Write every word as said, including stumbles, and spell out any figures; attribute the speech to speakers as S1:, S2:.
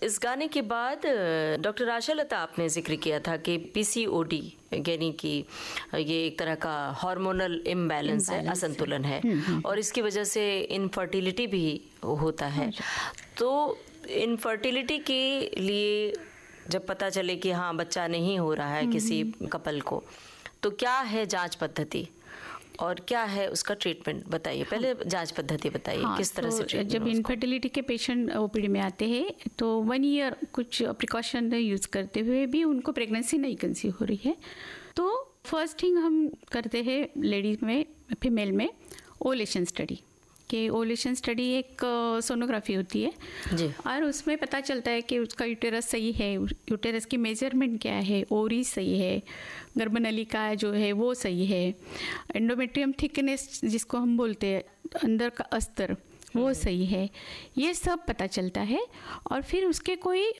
S1: इस गाने के बाद डॉक्टर आशा लता, आपने जिक्र किया था कि पीसीओडी यानी कि ये एक तरह का हार्मोनल इम्बैलेंस है, असंतुलन है, और इसकी वजह से इनफर्टिलिटी भी होता है। तो इनफर्टिलिटी के लिए जब पता चले कि हाँ बच्चा नहीं हो रहा है किसी कपल को, तो क्या है जांच पद्धति और क्या है उसका ट्रीटमेंट, बताइए। पहले हाँ, जांच पद्धति बताइए। हाँ, किस तरह तो से ट्रीटमेंट?
S2: जब इनफर्टिलिटी के पेशेंट ओपीडी में आते हैं तो वन ईयर कुछ प्रिकॉशन यूज़ करते हुए भी उनको प्रेगनेंसी नहीं कंसीव हो रही है, तो फर्स्ट थिंग हम करते हैं लेडीज में, फीमेल में ओवुलेशन स्टडी। कि ओवुलेशन स्टडी एक सोनोग्राफी होती है जी, और उसमें पता चलता है कि उसका यूटेरस सही है, यूटेरस की मेजरमेंट क्या है, ओवरी सही है, गर्भनलिका जो है वो सही है, एंडोमेट्रियम थिकनेस जिसको हम बोलते हैं अंदर का अस्तर वो सही है, ये सब पता चलता है। और फिर उसके कोई